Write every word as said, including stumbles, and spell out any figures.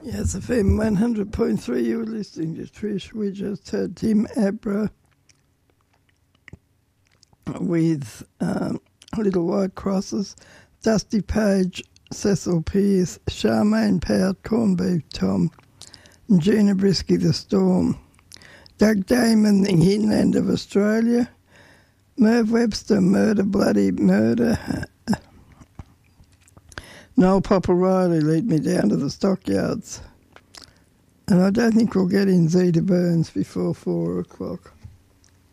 Yes, F M one hundred point three, you were listening to Trish. We just heard Tim Abra with um, Little White Crosses, Dusty Page, Cecil Pearce, Charmaine Pout, Corned Beef Tom, and Gina Brisky, The Storm, Doug Damon, The Inland of Australia, Merv Webster, Murder, Bloody Murder, Noel Papa Riley, Lead Me Down to the Stockyards. And I don't think we'll get in Zeta Burns before four o'clock.